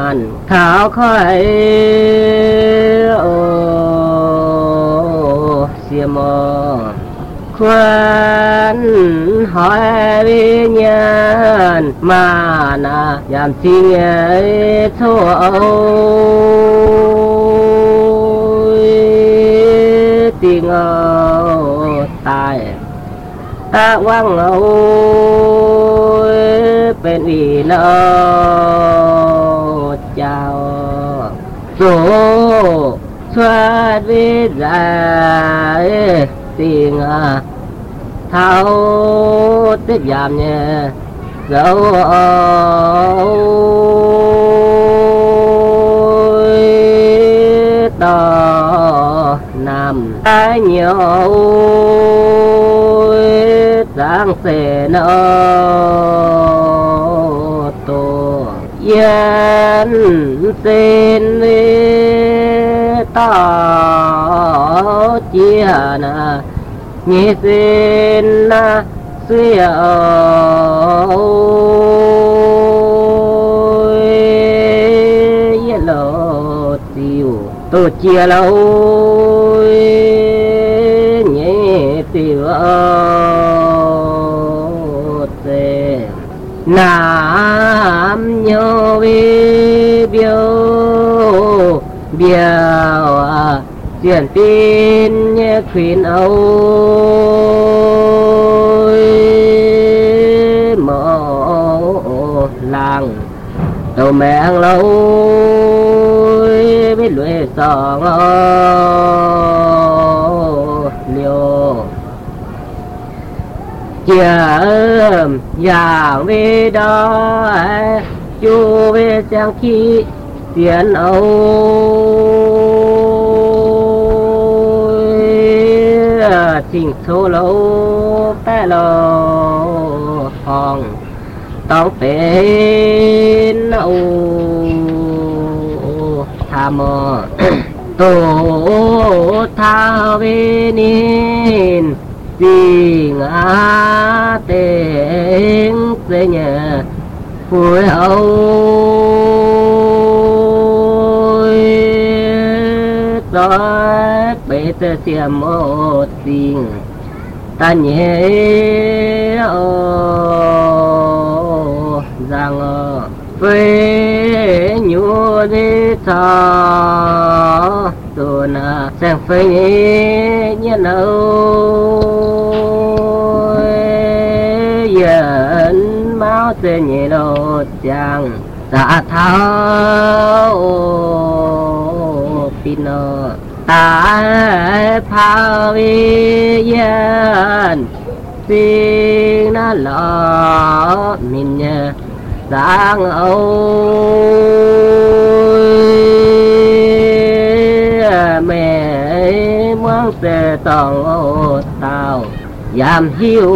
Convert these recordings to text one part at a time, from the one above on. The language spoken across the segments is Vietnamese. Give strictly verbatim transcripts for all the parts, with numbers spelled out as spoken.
khảo khói ô xìa mò khoan hỏi với nhân mà na giảm xin ấy thôi tình âu tài ta quăng âu bên ý nâu chào số xoa đi dài tình à thao tiết giảm nhẹ dấu ôi to nằm ai nhiều giang xe nó tổ yên xin to chia na nhị xin na suy ôi lộ tiêu tôi chia lâu nhị tiêu tê nam nhô vi biêu biêu chuyện tin nhé khuyên âu mộ làng tàu mẹ lâu biết lưỡi sòng liều chia dạng về đó chú về sang khi tiền âu tình số lâu bé lâu hòn tao tên âu tham mơ tổ thao về nín tình á tên sẽ nhờ phối âu đó bế tơ xìa một tình ta nhớ ô rằng phê nhu đi thọ tù nà sang phê nhé nâu dẫn máu tê nhẹ lột chàng ta thao pino ta phao yên xin nó lọ mình nhờ sáng ôi mẹ muốn sẽ tòng ô tao giảm hiu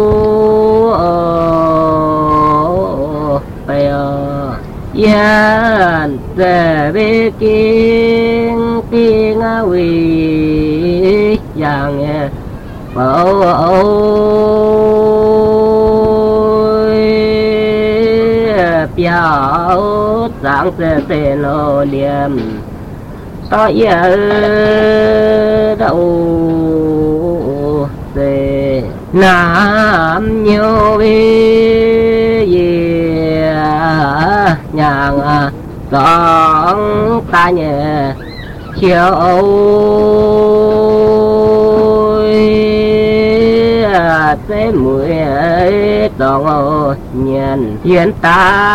bây giờ yên sẽ biết kinh tiếng quỳ dạng nghe bảo ôi biểu sáng sẽ sẽ lô liềm to yêu đâu sẽ nam nhiều vì gì nhàng con ta nhẹ chiều ôi sẽ mùi tổng nhiên hiện ta